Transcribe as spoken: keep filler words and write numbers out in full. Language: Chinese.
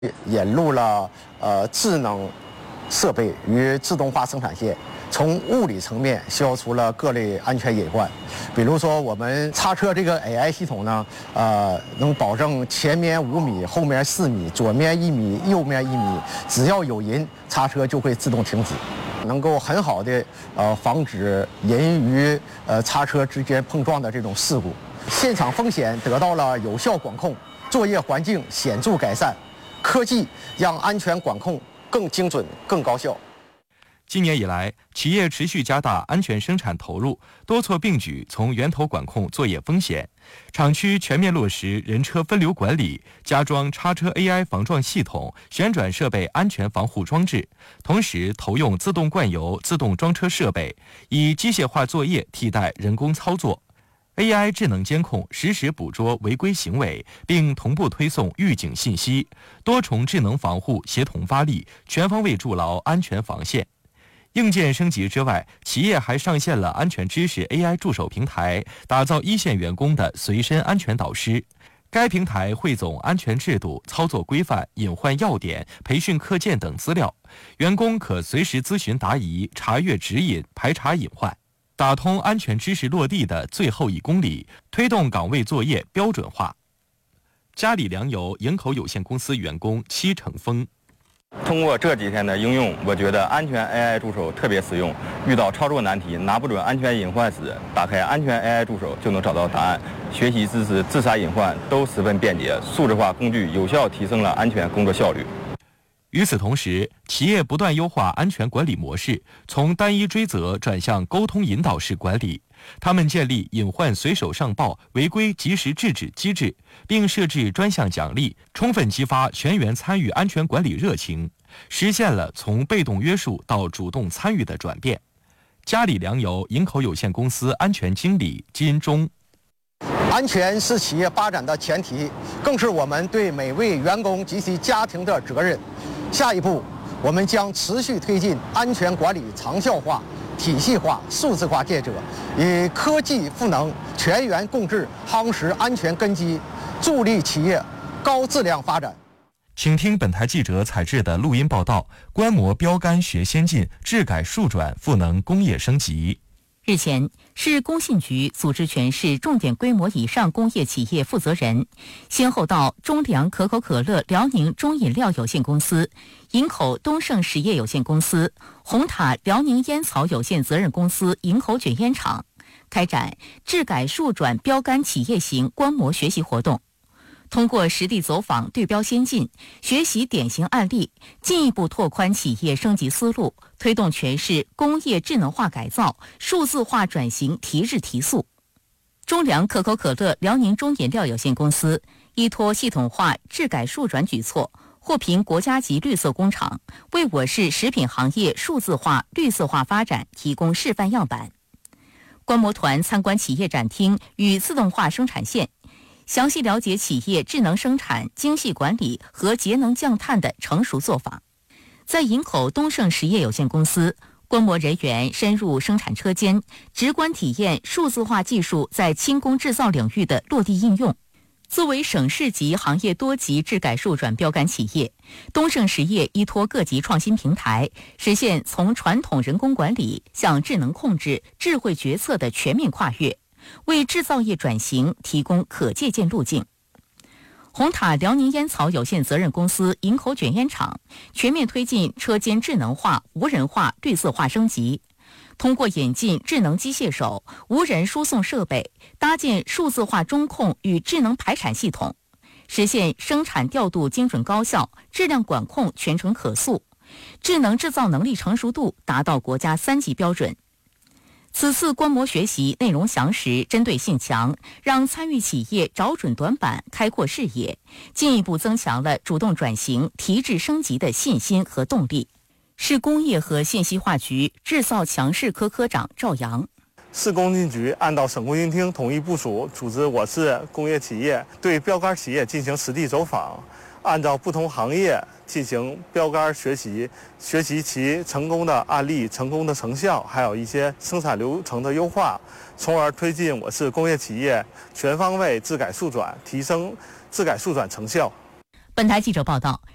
引入了呃智能设备与自动化生产线，从物理层面消除了各类安全隐患。比如说，我们擦车这个 A I 系统呢，呃，能保证前面五米、后面四米、左面一米、右面一米，只要有人擦车就会自动停止，能够很好的呃防止人与呃擦车之间碰撞的这种事故，现场风险得到了有效管控，作业环境显著改善。科技让安全管控更精准、更高效。 今年以来，企业持续加大安全生产投入，多措并举，从源头管控作业风险。厂区全面落实人车分流管理，加装叉车 A I 防撞系统、旋转设备安全防护装置，同时投用自动灌油、自动装车设备，以机械化作业替代人工操作。A I 智能监控实时捕捉违规行为，并同步推送预警信息，多重智能防护协同发力，全方位筑牢安全防线。硬件升级之外，企业还上线了安全知识 A I 助手平台，打造一线员工的随身安全导师。该平台汇总安全制度、操作规范、隐患要点、培训课件等资料，员工可随时咨询答疑、查阅指引、排查隐患。打通安全知识落地的最后一公里，推动岗位作业标准化。嘉里粮油营口有限公司员工戚成峰： 通过这几天的应用，我觉得安全 A I 助手特别实用。遇到操作难题、拿不准安全隐患时，打开安全 A I 助手就能找到答案。学习知识、自查隐患都十分便捷，数字化工具有效提升了安全工作效率。 与此同时，企业不断优化安全管理模式，从单一追责转向沟通引导式管理。他们建立隐患随手上报、违规及时制止机制，并设置专项奖励，充分激发全员参与安全管理热情，实现了从被动约束到主动参与的转变。嘉里粮油营口有限公司安全经理金忠： 安全是企业发展的前提，更是我们对每位员工及其家庭的责任。下一步，我们将持续推进安全管理长效化、体系化、数字化建设，以科技赋能、全员共治夯实安全根基，助力企业高质量发展。 请听本台记者采制的录音报道：观摩标杆学先进，治改数转赋能工业升级。 日前，市工信局组织全市重点规模以上工业企业负责人，先后到中粮可口可乐辽宁中饮料有限公司、营口东盛实业有限公司、红塔辽宁烟草有限责任公司营口卷烟厂，开展治改数转标杆企业型观摩学习活动。通过实地走访、对标先进、学习典型案例，进一步拓宽企业升级思路，推动全市工业智能化改造、数字化转型提质提速。中粮可口可乐辽宁中饮料有限公司依托系统化治改数转举措，获评国家级绿色工厂，为我市食品行业数字化、绿色化发展提供示范样板。观摩团参观企业展厅与自动化生产线，详细了解企业智能生产、精细管理和节能降碳的成熟做法。在营口东盛实业有限公司，观摩人员深入生产车间，直观体验数字化技术在轻工制造领域的落地应用。作为省市级行业多级治改数转标杆企业，东盛实业依托各级创新平台，实现从传统人工管理向智能控制、智慧决策的全面跨越，为制造业转型提供可借鉴路径。红塔辽宁烟草有限责任公司营口卷烟厂全面推进车间智能化、无人化、绿色化升级，通过引进智能机械手、无人输送设备，搭建数字化中控与智能排产系统，实现生产调度精准高效、质量管控全程可塑，智能制造能力成熟度达到国家三级标准。此次观摩学习内容详实、针对性强，让参与企业找准短板、开阔视野，进一步增强了主动转型、提质升级的信心和动力。市工业和信息化局制造强市科科长赵阳： 市工信局按照省工信厅统一部署，组织我市工业企业对标杆企业进行实地走访，按照不同行业进行标杆学习，学习其成功的案例、成功的成效，还有一些生产流程的优化，从而推进我市工业企业全方位治改数转，提升治改数转成效。 本台记者报道，